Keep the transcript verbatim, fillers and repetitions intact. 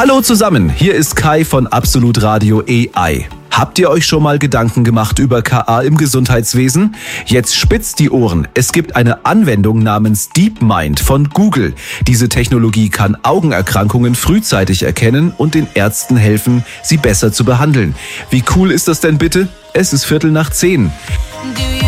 Hallo zusammen, hier ist Kai von Absolut Radio A I. Habt ihr euch schon mal Gedanken gemacht über K A im Gesundheitswesen? Jetzt spitzt die Ohren. Es gibt eine Anwendung namens DeepMind von Google. Diese Technologie kann Augenerkrankungen frühzeitig erkennen und den Ärzten helfen, sie besser zu behandeln. Wie cool ist das denn bitte? Es ist Viertel nach zehn.